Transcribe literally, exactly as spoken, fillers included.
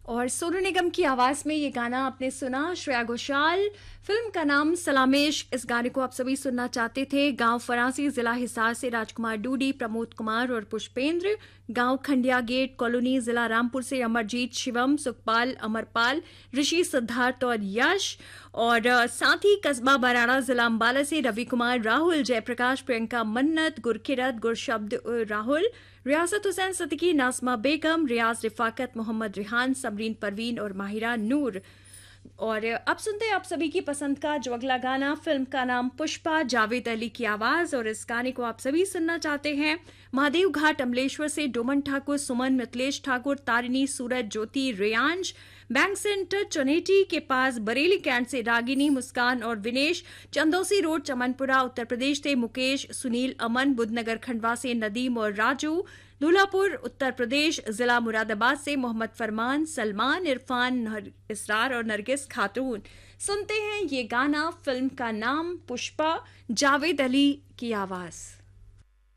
और सोनू निगम की आवाज में ये गाना आपने सुना, श्रेया घोषाल। फिल्म का नाम सलामेश। इस गाने को आप सभी सुनना चाहते थे। गांव फरासी, जिला हिसार से राजकुमार डूडी, प्रमोद कुमार और पुष्पेंद्र। गांव खंडिया गेट कॉलोनी, जिला रामपुर से अमरजीत, शिवम, सुखपाल, अमरपाल, ऋषि, सिद्धार्थ और यश। और साथ ही कस्बा बराड़ा, जिला अंबाला से रवि कुमार, राहुल, जयप्रकाश, प्रियंका, मन्नत, गुरकिरत, गुरशब्द, राहुल, रियासत हुसैन सिद्दीकी, नाजमा बेगम, रियाज, रिफाकत, मोहम्मद रिहान, समरीन परवीन और माहिरा नूर। और अब सुनते हैं आप सभी की पसंद का जो अगला गाना। फिल्म का नाम पुष्पा, जावेद अली की आवाज। और इस गाने को आप सभी सुनना चाहते हैं। महादेव घाट अमलेश्वर से डोमन ठाकुर, सुमन, मिथिलेश ठाकुर, तारिणी, सूरज, ज्योति, रेयांश। बैंक सेंटर चनेटी के पास बरेली कैंट से रागिनी, मुस्कान और विनेश। चंदौसी रोड, चमनपुरा, उत्तर प्रदेश से मुकेश, सुनील, अमन। बुद्धनगर खंडवा से नदीम और राजू। दूल्हापुर, उत्तर प्रदेश, जिला मुरादाबाद से मोहम्मद फरमान, सलमान, इरफान, इसरार और नरगिस खातून। सुनते हैं ये गाना। फिल्म का नाम पुष्पा, जावेद अली की आवाज।